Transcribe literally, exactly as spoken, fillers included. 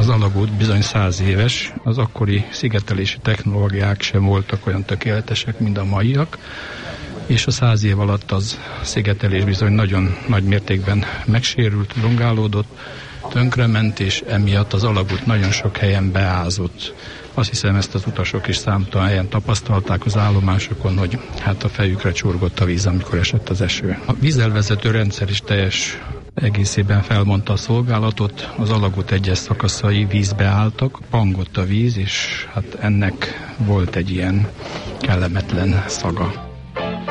Az alagút bizony száz éves, az akkori szigetelési technológiák sem voltak olyan tökéletesek, mint a maiak, és a száz év alatt az szigetelés bizony nagyon nagy mértékben megsérült, rongálódott, tönkrement, és emiatt az alagút nagyon sok helyen beázott. Azt hiszem, ezt az utasok is számtalan helyen tapasztalták az állomásokon, hogy hát a fejükre csurgott a víz, amikor esett az eső. A vízelvezető rendszer is teljes egészében felmondta a szolgálatot, az alagút egyes szakaszai vízbe álltak, pangott a víz, és hát ennek volt egy ilyen kellemetlen szaga.